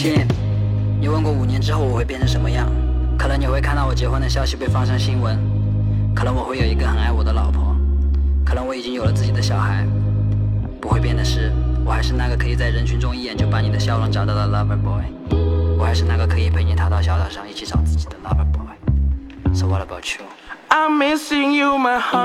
亲，你问过5年之后我会变成什么样？可能你会看到我结婚的消息被放上新闻，可能我会有一个很爱我的老婆，可能我已经有了自己的小孩。不会变的是，我还是那个可以在人群中一眼就把你的笑容找到的 lover boy， 我还是那个可以陪你踏到小岛上一起找自己的 lover boy。So what about you? I'm missing you, my heart.